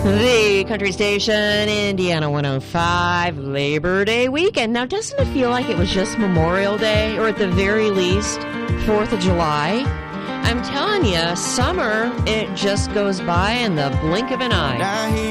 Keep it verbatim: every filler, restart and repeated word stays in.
The country station, Indiana one oh five, Labor Day weekend. Now, doesn't it feel like it was just Memorial Day, or at the very least, fourth of July? I'm telling you, summer, it just goes by in the blink of an eye.